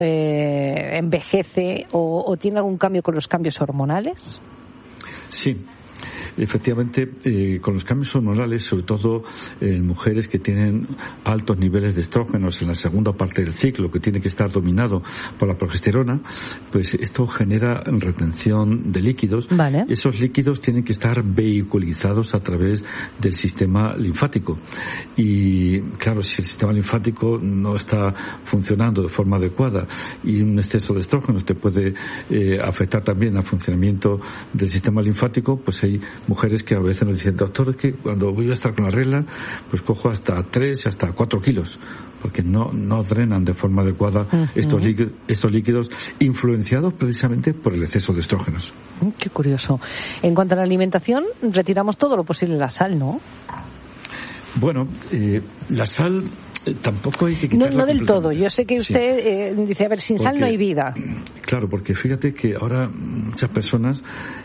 envejece o tiene algún cambio con los cambios hormonales? Sí. Efectivamente, con los cambios hormonales, sobre todo en mujeres que tienen altos niveles de estrógenos en la segunda parte del ciclo, que tiene que estar dominado por la progesterona, pues esto genera retención de líquidos. Vale. Esos líquidos tienen que estar vehiculizados a través del sistema linfático. Y claro, si el sistema linfático no está funcionando de forma adecuada y un exceso de estrógenos te puede afectar también al funcionamiento del sistema linfático, pues hay mujeres que a veces nos dicen, doctor, es que cuando voy a estar con la regla, pues cojo hasta 3 hasta 4 kilos, porque no drenan de forma adecuada estos líquidos, influenciados precisamente por el exceso de estrógenos. Qué curioso. En cuanto a la alimentación, retiramos todo lo posible la sal, ¿no? Bueno, la sal tampoco hay que quitarla. No del todo. Yo sé que usted dice, a ver, sin sal no hay vida. Claro, porque fíjate que ahora muchas personas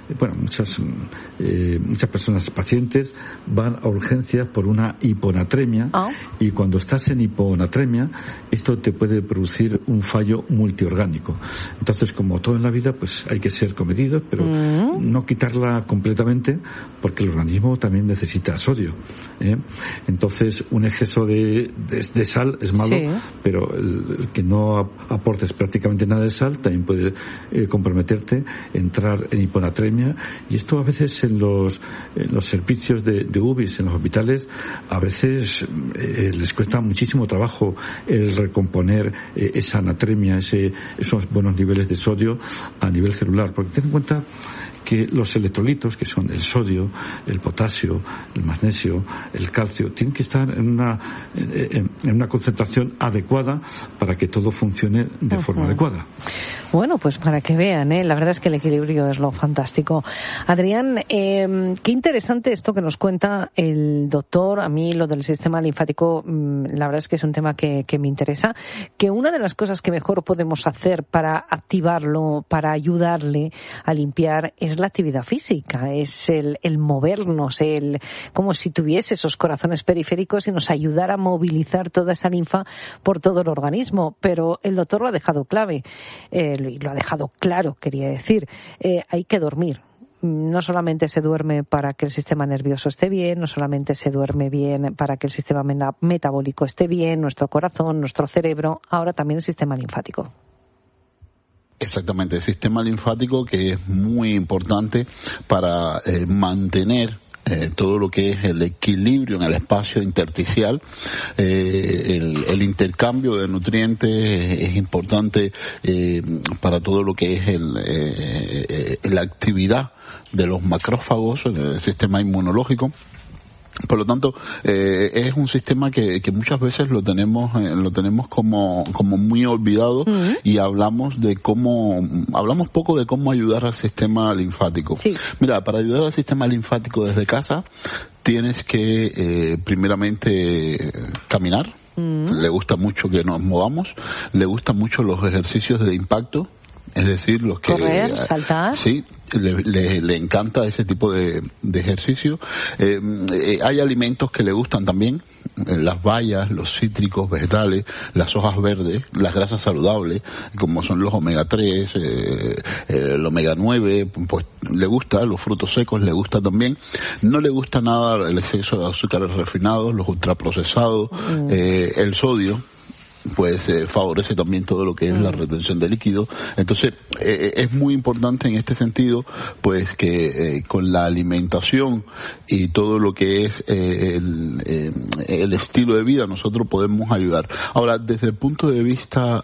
pacientes van a urgencias por una hiponatremia y cuando estás en hiponatremia esto te puede producir un fallo multiorgánico. Entonces, como todo en la vida, pues hay que ser comedidos, pero no quitarla completamente porque el organismo también necesita sodio. Entonces, un exceso de sal es malo, pero el que no aportes prácticamente nada de sal también puede comprometerte, entrar en hiponatremia, y esto a veces en los servicios de UBIs, en los hospitales, a veces les cuesta muchísimo trabajo el recomponer esa anatremia, esos buenos niveles de sodio a nivel celular, porque ten en cuenta que los electrolitos, que son el sodio, el potasio, el magnesio, el calcio, tienen que estar en una concentración adecuada para que todo funcione de forma adecuada. Bueno, pues para que vean, la verdad es que el equilibrio es lo fantástico. Adrián, qué interesante esto que nos cuenta el doctor. A mí lo del sistema linfático, la verdad es que es un tema que me interesa. Que una de las cosas que mejor podemos hacer para activarlo, para ayudarle a limpiar, es la actividad física, es el movernos, como si tuviese esos corazones periféricos y nos ayudara a movilizar toda esa linfa por todo el organismo. Pero el doctor lo ha dejado clave. Lo ha dejado claro, quería decir, hay que dormir. No solamente se duerme para que el sistema nervioso esté bien, no solamente se duerme bien para que el sistema metabólico esté bien, nuestro corazón, nuestro cerebro, ahora también el sistema linfático. Exactamente, el sistema linfático, que es muy importante para mantener todo lo que es el equilibrio en el espacio intersticial, el intercambio de nutrientes es importante para todo lo que es la actividad de los macrófagos en el sistema inmunológico. Por lo tanto, es un sistema que muchas veces lo tenemos como muy olvidado, y hablamos poco de cómo ayudar al sistema linfático. Sí. Mira, para ayudar al sistema linfático desde casa, tienes que, primeramente, caminar. Le gusta mucho que nos movamos. Le gustan mucho los ejercicios de impacto. Es decir, los que... Correr, saltar. Sí, le encanta ese tipo de ejercicio. Hay alimentos que le gustan también, las bayas, los cítricos, vegetales, las hojas verdes, las grasas saludables, como son los omega 3, el omega 9, pues le gusta, los frutos secos le gusta también. No le gusta nada el exceso de azúcares refinados, los ultraprocesados, el sodio, pues favorece también todo lo que es la retención de líquidos. Entonces es muy importante en este sentido, pues que con la alimentación y todo lo que es el estilo de vida nosotros podemos ayudar. Ahora, desde el punto de vista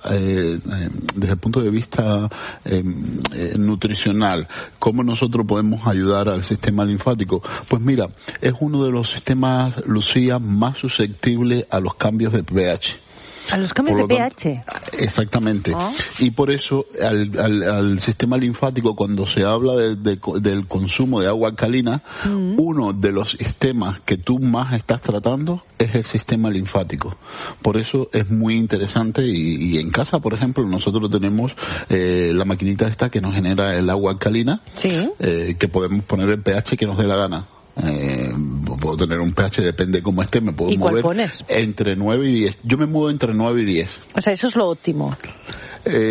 nutricional, ¿cómo nosotros podemos ayudar al sistema linfático? Pues mira, es uno de los sistemas, Lucía, más susceptibles a los cambios de pH. A los cambios de pH. Exactamente. Y por eso al sistema linfático, cuando se habla del consumo de agua alcalina, uno de los sistemas que tú más estás tratando es el sistema linfático. Por eso es muy interesante, y en casa, por ejemplo, nosotros tenemos la maquinita esta que nos genera el agua alcalina, que podemos poner el pH que nos dé la gana. puedo tener un pH, depende cómo esté, me puedo mover entre 9 y 10. Yo me muevo entre 9 y 10. O sea, eso es lo óptimo.